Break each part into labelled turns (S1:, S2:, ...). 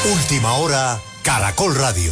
S1: Última hora, Caracol Radio.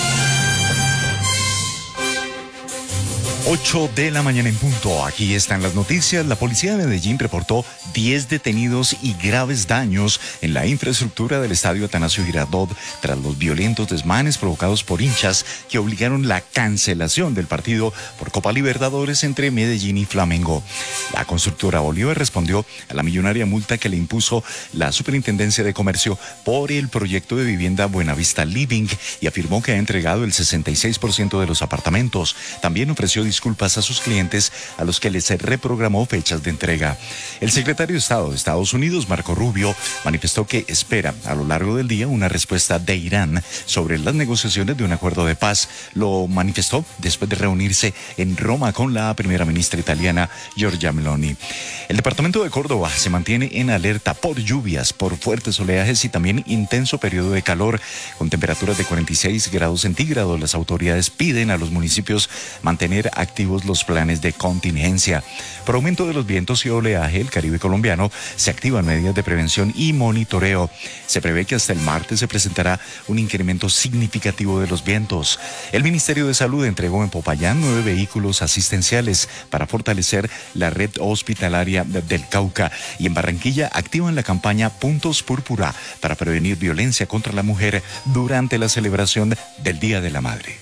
S2: 8 de la mañana en punto. Aquí están las noticias. La policía de Medellín reportó 10 detenidos y graves daños en la infraestructura del estadio Atanasio Girardot tras los violentos desmanes provocados por hinchas que obligaron la cancelación del partido por Copa Libertadores entre Medellín y Flamengo. La constructora Bolívar respondió a la millonaria multa que le impuso la Superintendencia de Comercio por el proyecto de vivienda Buenavista Living y afirmó que ha entregado el 66% de los apartamentos. También ofreció disculpas a sus clientes a los que les reprogramó fechas de entrega. El secretario de Estado de Estados Unidos, Marco Rubio, manifestó que espera a lo largo del día una respuesta de Irán sobre las negociaciones de un acuerdo de paz. Lo manifestó después de reunirse en Roma con la primera ministra italiana, Giorgia Meloni. El departamento de Córdoba se mantiene en alerta por lluvias, por fuertes oleajes y también intenso periodo de calor, con temperaturas de 46 grados centígrados. Las autoridades piden a los municipios mantener activos los planes de contingencia. Por aumento de los vientos y oleaje, el Caribe colombiano se activan medidas de prevención y monitoreo. Se prevé que hasta el martes se presentará un incremento significativo de los vientos. El Ministerio de Salud entregó en Popayán 9 vehículos asistenciales para fortalecer la red hospitalaria del Cauca, y en Barranquilla activan la campaña Puntos Púrpura para prevenir violencia contra la mujer durante la celebración del Día de la Madre.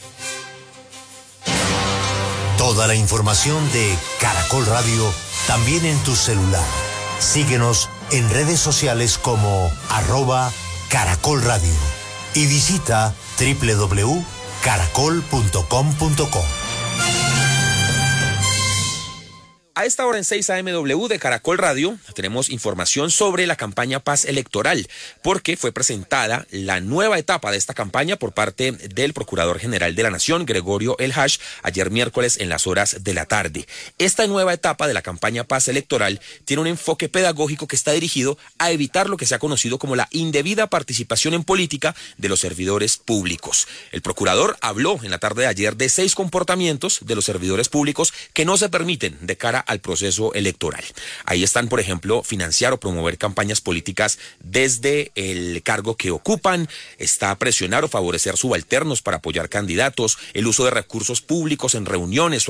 S1: Toda la información de Caracol Radio también en tu celular. Síguenos en redes sociales como @Caracol Radio y visita www.caracol.com.co.
S3: A esta hora en 6 AMW de Caracol Radio tenemos información sobre la campaña Paz Electoral, porque fue presentada la nueva etapa de esta campaña por parte del Procurador General de la Nación, Gregorio El Hash, ayer miércoles en las horas de la tarde. Esta nueva etapa de la campaña Paz Electoral tiene un enfoque pedagógico que está dirigido a evitar lo que se ha conocido como la indebida participación en política de los servidores públicos. El Procurador habló en la tarde de ayer de 6 comportamientos de los servidores públicos que no se permiten de cara al proceso electoral. Ahí están, por ejemplo, financiar o promover campañas políticas desde el cargo que ocupan, está presionar o favorecer subalternos para apoyar candidatos, el uso de recursos públicos en reuniones